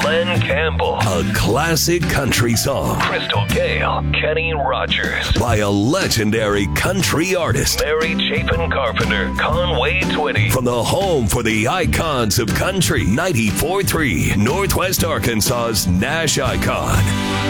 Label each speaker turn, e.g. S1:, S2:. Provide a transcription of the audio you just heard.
S1: Glenn Campbell.
S2: A classic country song
S1: Crystal Gale, Kenny Rogers.
S2: by a legendary country artist.
S1: Mary Chapin Carpenter, Conway Twitty.
S2: From the home for the icons of country, 94.3 Northwest Arkansas's Nash Icon.